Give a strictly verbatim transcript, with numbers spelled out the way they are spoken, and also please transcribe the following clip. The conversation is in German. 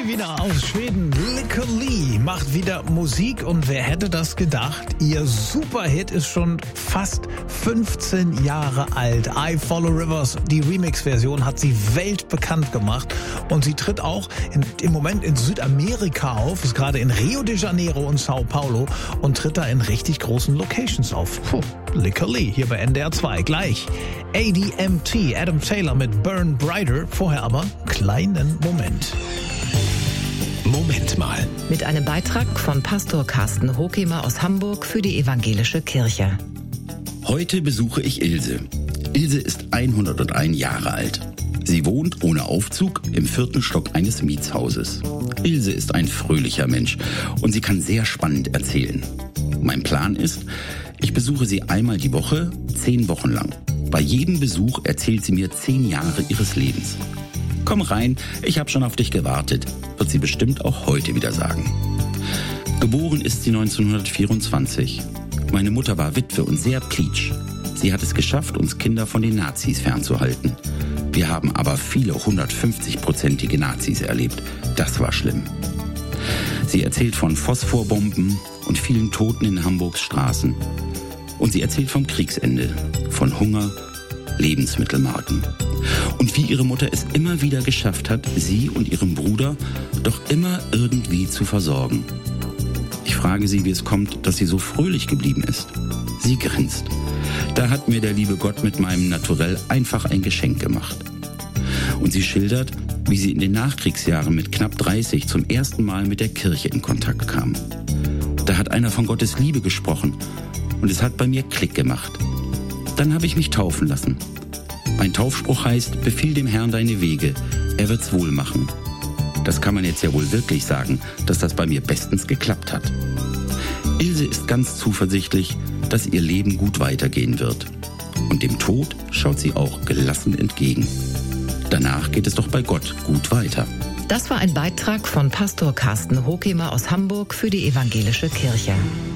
wieder aus Schweden. Lykke Li macht wieder Musik und wer hätte das gedacht? Ihr Superhit ist schon fast fünfzehn Jahre alt. I Follow Rivers, die Remix-Version, hat sie weltbekannt gemacht und sie tritt auch in, im Moment in Südamerika auf, ist gerade in Rio de Janeiro und Sao Paulo und tritt da in richtig großen Locations auf. Puh, Lykke Li hier bei N D R zwei. Gleich A D M T, Adam Taylor mit Burn Brighter. Vorher aber kleinen Moment. Moment mal. Mit einem Beitrag von Pastor Carsten Hokemer aus Hamburg für die Evangelische Kirche. Heute besuche ich Ilse. Ilse ist hunderteins Jahre alt. Sie wohnt ohne Aufzug im vierten Stock eines Mietshauses. Ilse ist ein fröhlicher Mensch und sie kann sehr spannend erzählen. Mein Plan ist, ich besuche sie einmal die Woche, zehn Wochen lang. Bei jedem Besuch erzählt sie mir zehn Jahre ihres Lebens. Komm rein, ich habe schon auf dich gewartet, wird sie bestimmt auch heute wieder sagen. Geboren ist sie neunzehnhundertvierundzwanzig. Meine Mutter war Witwe und sehr pleatsch. Sie hat es geschafft, uns Kinder von den Nazis fernzuhalten. Wir haben aber viele hundertfünfzig-prozentige Nazis erlebt. Das war schlimm. Sie erzählt von Phosphorbomben und vielen Toten in Hamburgs Straßen. Und sie erzählt vom Kriegsende, von Hunger, Lebensmittelmarken. Und wie ihre Mutter es immer wieder geschafft hat, sie und ihren Bruder doch immer irgendwie zu versorgen. Ich frage sie, wie es kommt, dass sie so fröhlich geblieben ist. Sie grinst. Da hat mir der liebe Gott mit meinem Naturell einfach ein Geschenk gemacht. Und sie schildert, wie sie in den Nachkriegsjahren mit knapp dreißig zum ersten Mal mit der Kirche in Kontakt kam. Da hat einer von Gottes Liebe gesprochen und es hat bei mir Klick gemacht. Dann habe ich mich taufen lassen. Mein Taufspruch heißt, befiehl dem Herrn deine Wege, er wird's wohl machen. Das kann man jetzt ja wohl wirklich sagen, dass das bei mir bestens geklappt hat. Ilse ist ganz zuversichtlich, dass ihr Leben gut weitergehen wird. Und dem Tod schaut sie auch gelassen entgegen. Danach geht es doch bei Gott gut weiter. Das war ein Beitrag von Pastor Carsten Hokemer aus Hamburg für die Evangelische Kirche.